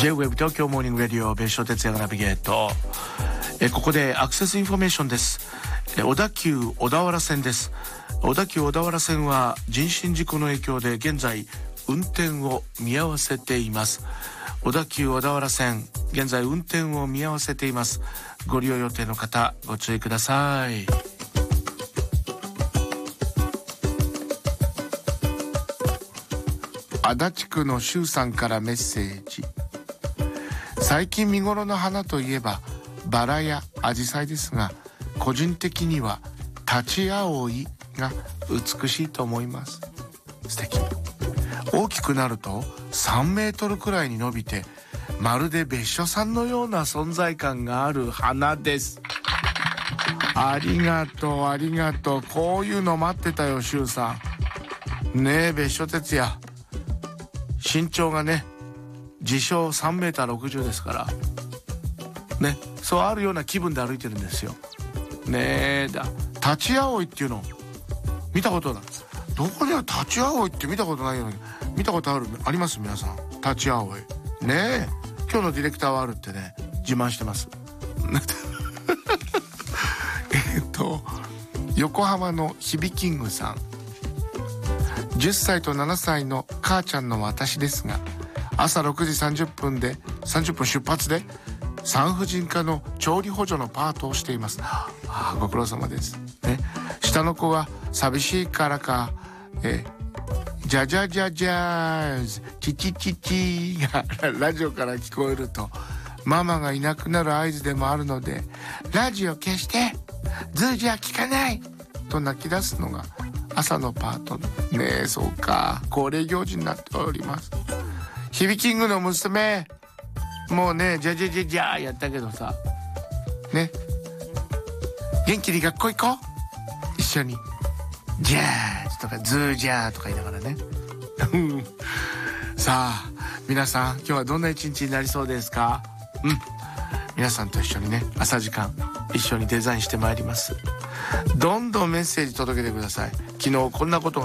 J-Web 東京モーニングラディオ別所哲也がナビゲート。ここでアクセスインフォメーションです。小田急小田原線です。小田急小田原線は人身事故の影響で現在運転を見合わせています。小田急小田原線現在運転を見合わせています。ご利用予定の方ご注意ください。足立区の周さんからメッセージ。最近見頃の花といえばバラやアジサイですが、個人的にはタチアオイが美しいと思います。素敵。大きくなると3メートルくらいに伸びて、まるで別所さんのような存在感がある花です。ありがとうありがとう。こういうの待ってたよ周さん。ねえ別所哲也、身長がね自称3メーター60ですからね、そうあるような気分で歩いてるんですよね。えタチアオイっていうの見たことない。どこではタチアオイって見たことないよね。見たことあります皆さん。タチアオイねえ、今日のディレクターはあるってね自慢してます横浜のヒビキングさん。10歳と7歳の母ちゃんの私ですが、朝6時30分出発で産婦人科の調理補助のパートをしています。ご苦労様です、ね、下の子は寂しいからか、ジャジャジャジャーズチチチチがラジオから聞こえるとママがいなくなる合図でもあるので、ラジオ消してズーじゃ聞かないと泣き出すのが朝のパートね。えそうか、恒例行事になっております。ヒビキングの娘もうねジャジャジャジャーやったけどさね、元気に学校行こう一緒に。ジャーズとかズージャーとか言いながらねさあ皆さん今日はどんな一日になりそうですか。皆さんと一緒にね朝時間一緒にデザインしてまいります。どんどんメッセージ届けてください。昨日こんなことが